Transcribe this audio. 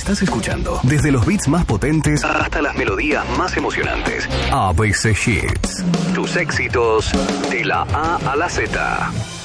estás escuchando, desde los beats más potentes hasta las melodías más emocionantes. ABC Hits. Tus éxitos de la A a la Z.